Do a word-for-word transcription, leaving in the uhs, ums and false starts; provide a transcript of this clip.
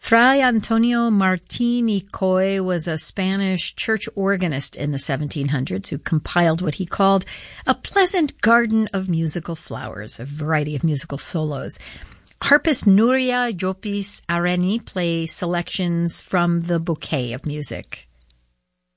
Fray Antonio Martín y Coy was a Spanish church organist in the seventeen hundreds who compiled what he called a pleasant garden of musical flowers, a variety of musical solos. Harpist Nuria Llopis Areni plays selections from the bouquet of music.